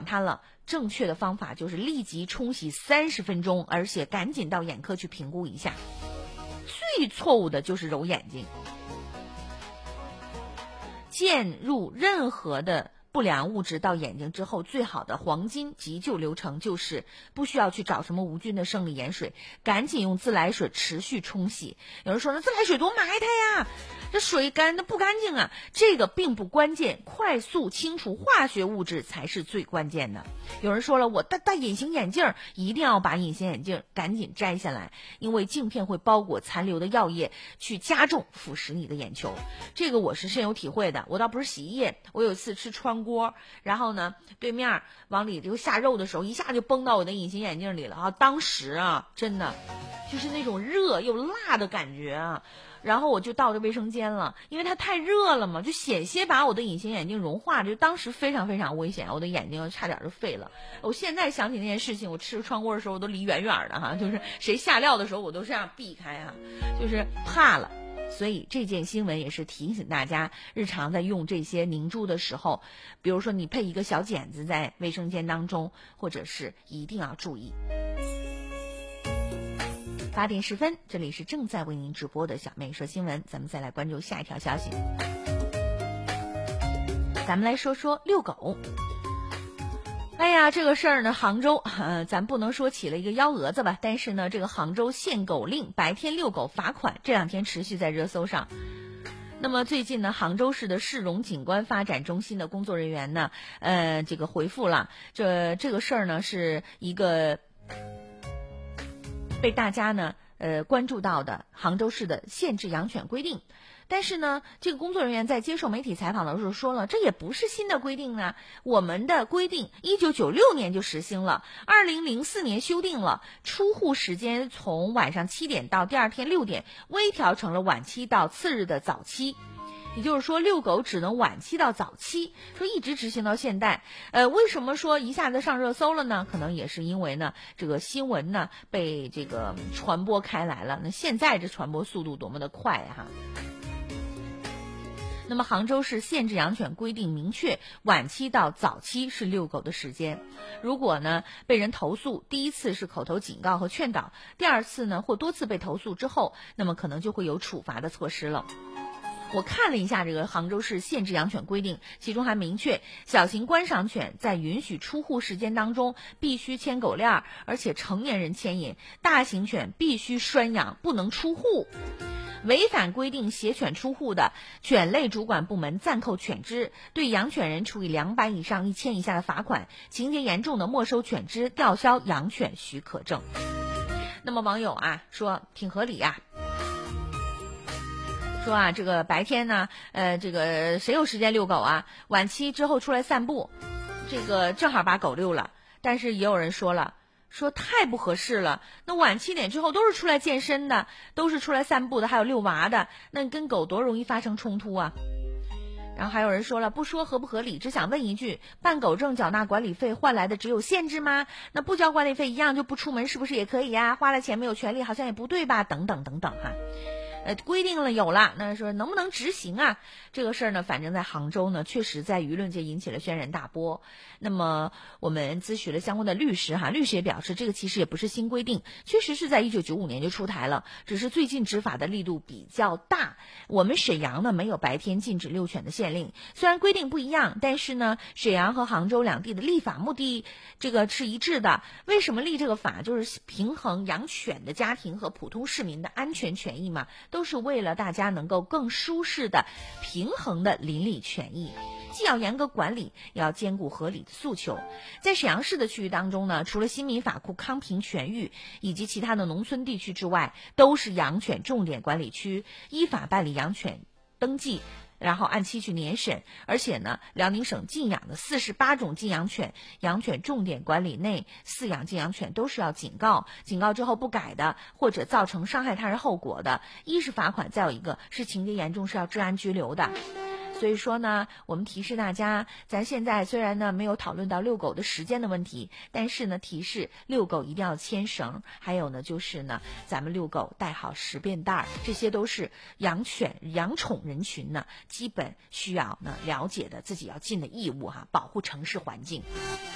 它了。正确的方法就是立即冲洗30分钟，而且赶紧到眼科去评估一下。最错误的就是揉眼睛，渐入任何的不良物质到眼睛之后，最好的黄金急救流程就是不需要去找什么无菌的生理盐水，赶紧用自来水持续冲洗。有人说那自来水多埋汰呀，这水干的不干净啊，这个并不关键，快速清除化学物质才是最关键的。有人说了，我戴隐形眼镜，一定要把隐形眼镜赶紧摘下来，因为镜片会包裹残留的药液，去加重腐蚀你的眼球。这个我是深有体会的，我倒不是洗衣液，我有一次吃川锅，然后呢对面往里就下肉的时候，一下就崩到我的隐形眼镜里了啊！当时啊真的就是那种热又辣的感觉啊，然后我就到这卫生间了，因为它太热了嘛，就险些把我的隐形眼镜融化，就当时非常非常危险，我的眼睛差点就废了。我现在想起那件事情，我吃川锅的时候我都离远远的哈，就是谁下料的时候我都这样避开哈，就是怕了。所以这件新闻也是提醒大家，日常在用这些凝珠的时候，比如说你配一个小剪子在卫生间当中，或者是一定要注意。8点10分，这里是正在为您直播的小妹说新闻，咱们再来关注下一条消息。咱们来说说遛狗。哎呀，这个事儿呢，杭州咱不能说起了一个幺蛾子吧，但是呢，这个杭州限狗令，白天遛狗罚款，这2天持续在热搜上。那么最近呢，杭州市的市容景观发展中心的工作人员呢，这个回复了，这个事儿呢是一个被大家呢关注到的杭州市的限制养犬规定。但是呢，这个工作人员在接受媒体采访的时候说了，这也不是新的规定啊，我们的规定1996年就实行了，2004年修订了，出户时间从晚上7点到第二天6点，微调成了晚期到次日的早期。也就是说，遛狗只能晚期到早期，说一直执行到现在。为什么说一下子上热搜了呢？可能也是因为呢，这个新闻呢被这个传播开来了。那现在这传播速度多么的快哈！那么杭州市限制养犬规定明确，晚期到早期是遛狗的时间。如果呢被人投诉，第一次是口头警告和劝导，第二次呢或多次被投诉之后，那么可能就会有处罚的措施了。我看了一下这个杭州市限制养犬规定，其中还明确，小型观赏犬在允许出户时间当中必须牵狗链，而且成年人牵引；大型犬必须拴养，不能出户。违反规定携犬出户的，犬类主管部门暂扣犬只，对养犬人处以200以上1000以下的罚款，情节严重的没收犬只，吊销养犬许可证。那么网友啊说挺合理啊，说啊这个白天呢这个谁有时间遛狗啊，晚期之后出来散步，这个正好把狗遛了。但是也有人说了，说太不合适了，那晚7点之后都是出来健身的，都是出来散步的，还有遛娃的，那跟狗多容易发生冲突啊。然后还有人说了，不说合不合理，只想问一句，办狗证缴纳管理费换来的只有限制吗？那不交管理费一样就不出门是不是也可以呀？花了钱没有权利好像也不对吧，等等等等哈。规定了有了，那说能不能执行啊？这个事儿呢，反正在杭州呢，确实在舆论界引起了轩然大波。那么我们咨询了相关的律师哈，律师也表示，这个其实也不是新规定，确实是在1995年就出台了，只是最近执法的力度比较大。我们沈阳呢没有白天禁止遛犬的限令，虽然规定不一样，但是呢，沈阳和杭州两地的立法目的这个是一致的。为什么立这个法？就是平衡养犬的家庭和普通市民的安全权益嘛。都是为了大家能够更舒适的平衡的邻里权益，既要严格管理，也要兼顾合理的诉求。在沈阳市的区域当中呢，除了新民法库康平全域以及其他的农村地区之外，都是养犬重点管理区，依法办理养犬登记，然后按期去年审。而且呢，辽宁省禁养的48种禁养犬，养犬重点管理内饲养禁养犬都是要警告之后不改的，或者造成伤害他人后果的，一是罚款，再有一个是情节严重是要治安拘留的。所以说呢，我们提示大家，咱现在虽然呢没有讨论到遛狗的时间的问题，但是呢提示遛狗一定要牵绳，还有呢就是呢咱们遛狗带好10便袋，这些都是养犬养宠人群呢基本需要呢了解的，自己要尽的义务哈，保护城市环境。